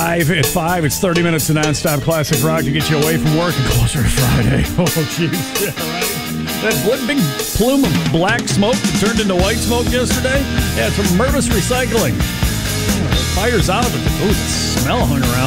5 at 5. It's 30 minutes of nonstop classic rock to get you away from work and closer to Friday. Oh, jeez. Yeah, right. That one big plume of black smoke that turned into white smoke yesterday? Yeah, it's from Murvis Recycling. Yeah, the fire's out, but the smell hung around.